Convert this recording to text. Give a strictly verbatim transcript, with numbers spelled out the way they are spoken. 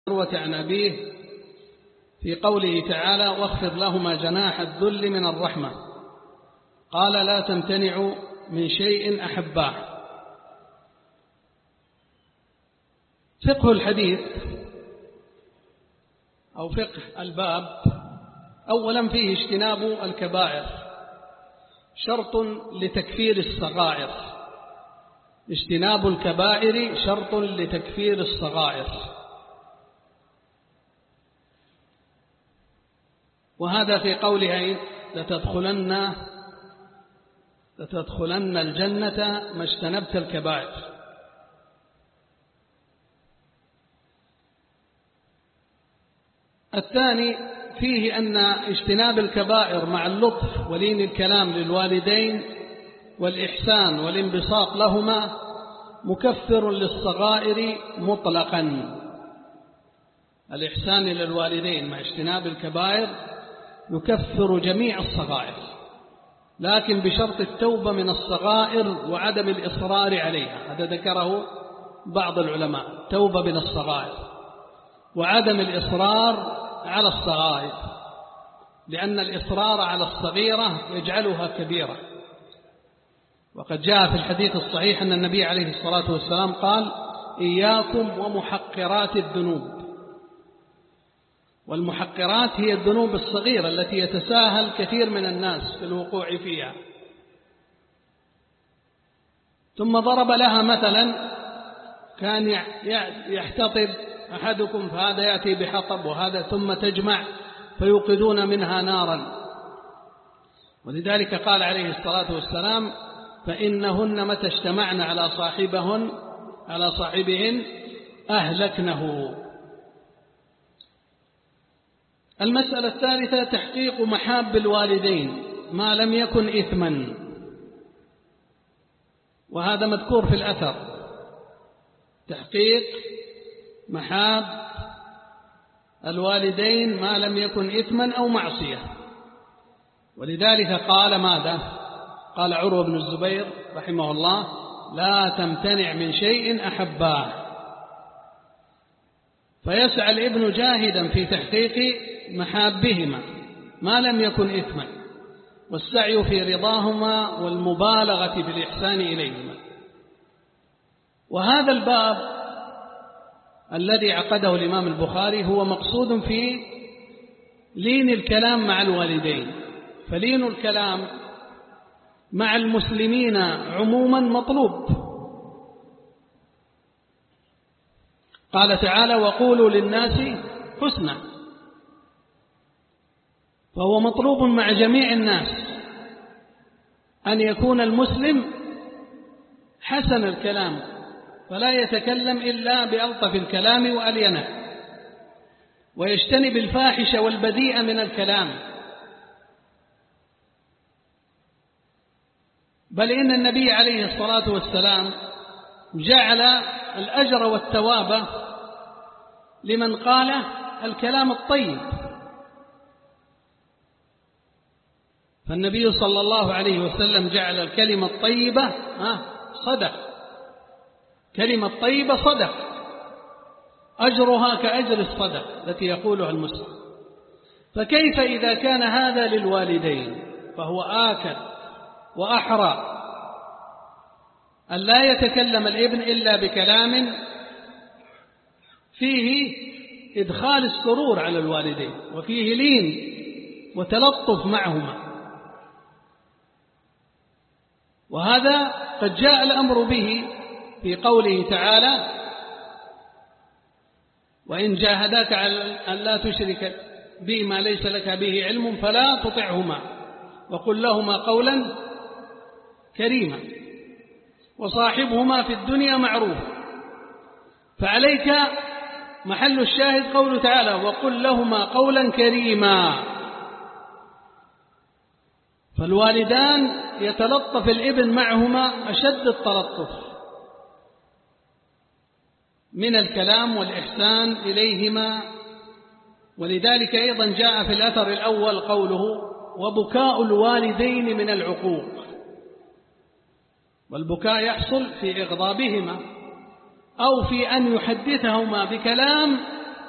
عروة عن أبيه في قوله تعالى: واخفض لهما جناح الذل من الرحمة، قال: لا تمتنعوا من شيء أحباه. فقه الحديث أو فقه الباب، أولا فيه اجتناب الكبائر، شرط لتكفير الصغائر. اجتناب الكبائر شرط لتكفير الصغائر، وهذا في قوله: لتدخلن لتدخلن الجنة ما اجتنبت الكبائر. الثاني فيه أن اجتناب الكبائر مع اللطف ولين الكلام للوالدين والإحسان والانبساط لهما مكفر للصغائر مطلقا. الإحسان للوالدين مع اجتناب الكبائر يكفر جميع الصغائر، لكن بشرط التوبة من الصغائر وعدم الإصرار عليها. هذا ذكره بعض العلماء: توبة من الصغائر وعدم الإصرار على الصغائر، لأن الإصرار على الصغيرة يجعلها كبيرة. وقد جاء في الحديث الصحيح أن النبي عليه الصلاة والسلام قال: إياكم ومحقرات الذنوب. والمحقرات هي الذنوب الصغيرة التي يتساهل كثير من الناس في الوقوع فيها. ثم ضرب لها مثلا: كان يحتطب أحدكم فهذا يأتي بحطب وهذا، ثم تجمع فيوقدون منها نارا. ولذلك قال عليه الصلاة والسلام: فإنهن متى اجتمعن على صاحبهن على صاحبهن أهلكنه. المسألة الثالثة تحقيق محاب الوالدين ما لم يكن إثما، وهذا مذكور في الأثر: تحقيق محاب الوالدين ما لم يكن إثما أو معصية. ولذلك قال ماذا؟ قال عروة بن الزبير رحمه الله: لا تمتنع من شيء أحباه. فيسعى الابن جاهدا في تحقيق محابهما ما لم يكن إثما، والسعي في رضاهما والمبالغة في الإحسان إليهما. وهذا الباب الذي عقده الإمام البخاري هو مقصود في لين الكلام مع الوالدين. فلين الكلام مع المسلمين عموما مطلوب. قال تعالى: وقولوا للناس حسنا. فهو مطلوب مع جميع الناس أن يكون المسلم حسن الكلام، فلا يتكلم إلا بألطف الكلام وألينه، ويجتنب الفاحش والبذيء من الكلام. بل إن النبي عليه الصلاة والسلام جعل الأجر والثواب لمن قال الكلام الطيب. فالنبي صلى الله عليه وسلم جعل الكلمة الطيبة صدق، كلمة طيبة صدق، أجرها كأجر الصدق التي يقولها المسلم. فكيف إذا كان هذا للوالدين؟ فهو آكد وأحرى أن لا يتكلم الابن إلا بكلام فيه إدخال السرور على الوالدين، وفيه لين وتلطف معهما. وهذا قد جاء الأمر به في قوله تعالى: وإن جاهداك على أن لا تشرك بي ما ليس لك به علم فلا تطعهما وقل لهما قولا كريما وصاحبهما في الدنيا معروفا. فعليك محل الشاهد قوله تعالى: وقل لهما قولا كريما. فالوالدان يتلطف الابن معهما أشد التلطف من الكلام والإحسان إليهما. ولذلك أيضا جاء في الأثر الأول قوله: وبكاء الوالدين من العقوق. والبكاء يحصل في إغضابهما أو في أن يحدثهما بكلام